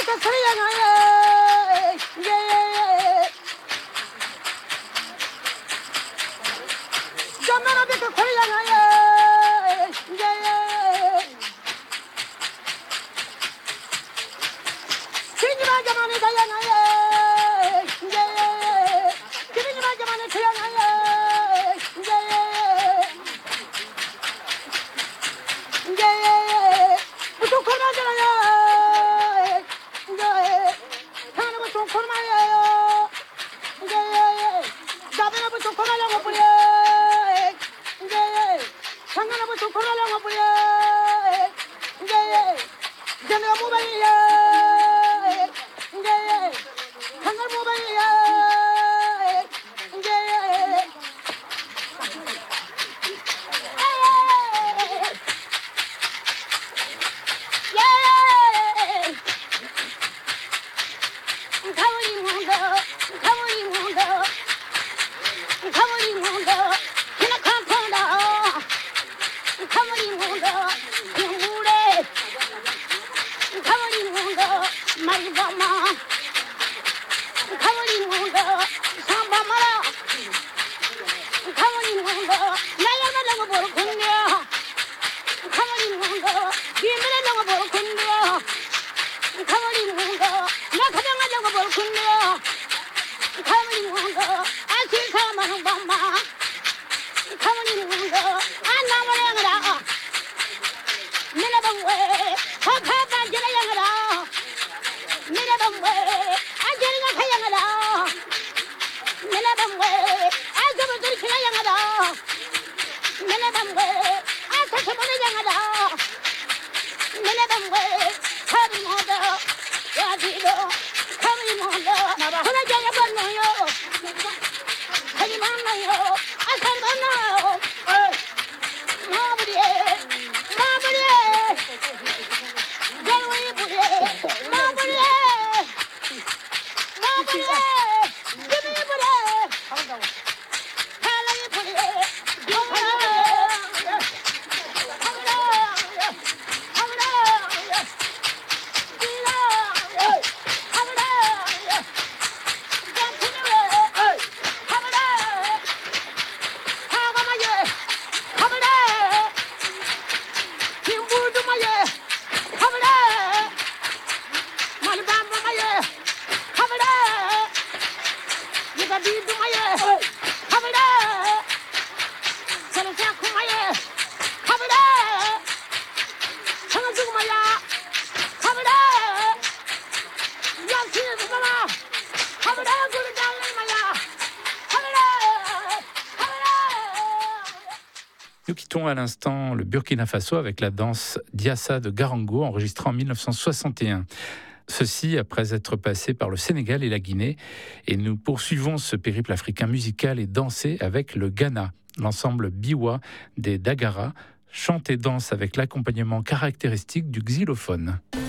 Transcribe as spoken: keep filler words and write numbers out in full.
Nous quittons à l'instant le Burkina Faso avec la danse Diassa de Garango, enregistrée en dix-neuf cent soixante et un. Ceci après être passé par le Sénégal et la Guinée. Et nous poursuivons ce périple africain musical et dansé avec le Ghana. L'ensemble Biwa des Dagara chante et danse avec l'accompagnement caractéristique du xylophone.